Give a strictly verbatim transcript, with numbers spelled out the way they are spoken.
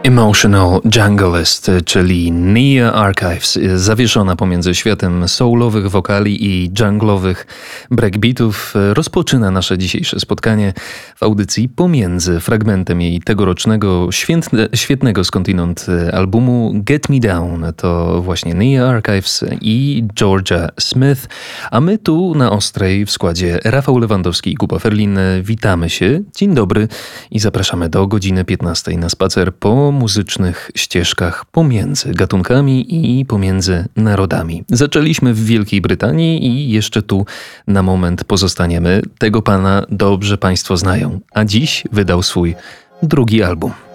Emotional Junglist, czyli Nia Archives, zawieszona pomiędzy światem soulowych wokali i junglowych breakbeatów, rozpoczyna nasze dzisiejsze spotkanie w audycji pomiędzy fragmentem jej tegorocznego, świętne, świetnego skądinąd albumu Get Me Down. To właśnie Nia Archives i Georgia Smith, a my tu na Ostrej w składzie Rafał Lewandowski i Kuba Ferlin witamy się. Dzień dobry i zapraszamy do godziny piętnastej na spacer po muzycznych ścieżkach pomiędzy gatunkami i pomiędzy narodami. Zaczęliśmy w Wielkiej Brytanii i jeszcze tu na moment pozostaniemy. Tego pana dobrze państwo znają, a dziś wydał swój drugi album.